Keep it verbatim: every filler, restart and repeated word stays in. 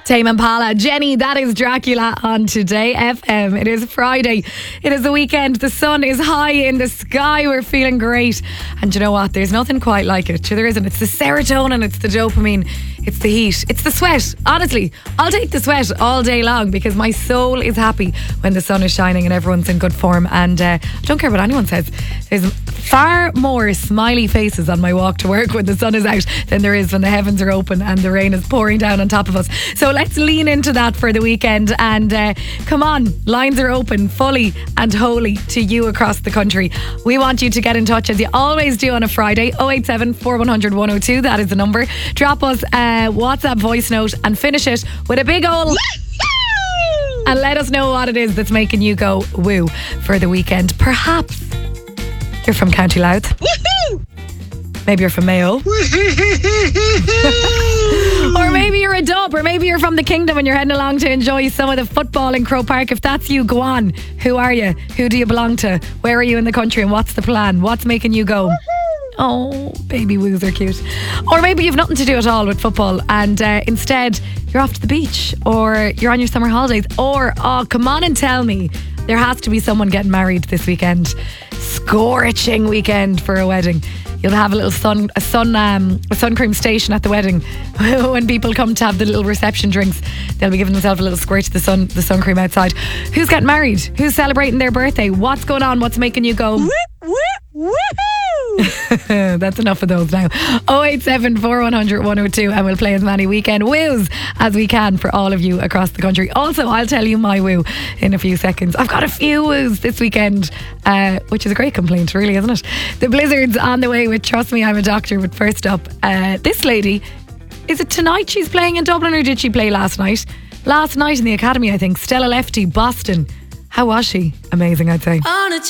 Tame Impala, Jenny, that is Dracula on Today F M. It is Friday. It is the weekend. The sun is high in the sky. We're feeling great. And you know what? There's nothing quite like it. Sure, there isn't. It's the serotonin, it's the dopamine, it's the heat, it's the sweat. Honestly, I'll take the sweat all day long because my soul is happy when the sun is shining and everyone's in good form. And uh, I don't care what anyone says. There's far more smiley faces on my walk to work when the sun is out than there is when the heavens are open and the rain is pouring down on top of us. So let's lean into that for the weekend and uh, come on, lines are open fully and wholly to you across the country. We want you to get in touch as you always do on a Friday. oh eight seven, four one hundred, one oh two, that is the number. Drop us a WhatsApp voice note and finish it with a big ol' and let us know what it is that's making you go woo for the weekend. Perhaps you're from County Louth. Maybe you're from Mayo. Or maybe you're a dub, or maybe you're from the Kingdom and you're heading along to enjoy some of the football in Croke Park. If that's you, go on. Who are you? Who do you belong to? Where are you in the country and what's the plan? What's making you go? Oh, baby woos are cute. Or maybe you've nothing to do at all with football and uh, instead you're off to the beach or you're on your summer holidays. Or, oh, come on and tell me there has to be someone getting married this weekend. Scorching weekend for a wedding. You'll have a little sun, a sun, um, a sun cream station at the wedding. When people come to have the little reception drinks, they'll be giving themselves a little squirt of the sun, the sun cream outside. Who's getting married? Who's celebrating their birthday? What's going on? What's making you go? Whoop, whoop, woohoo! That's enough of those now. oh eight seven, four one hundred, one oh two, and we'll play as many weekend woos as we can for all of you across the country. Also, I'll tell you my woo in a few seconds. I've got a few woos this weekend, uh, which is a great complaint, really, isn't it? The blizzard's on the way with Trust Me, I'm a Doctor. But first up, uh, this lady, is it tonight she's playing in Dublin or did she play last night? Last night in the Academy, I think. Stella Lefty, Boston. How was she? Amazing, I'd say.